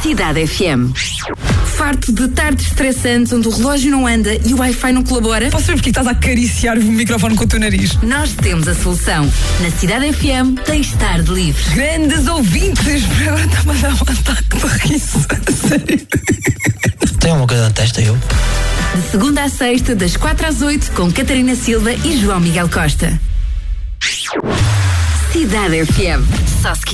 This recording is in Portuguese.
Cidade FM. Farto de tardes estressantes onde o relógio não anda e o Wi-Fi não colabora? Posso ver porque estás a acariciar o microfone com o teu nariz? Nós temos a solução. Na Cidade FM tens tarde livre. Grandes ouvintes, agora está-me a dar um ataque de riso. Sério. Tenho uma coisa na testa, eu. De segunda à sexta, das 4 às 8, com Catarina Silva e João Miguel Costa. Cidade FM. Só se quiser.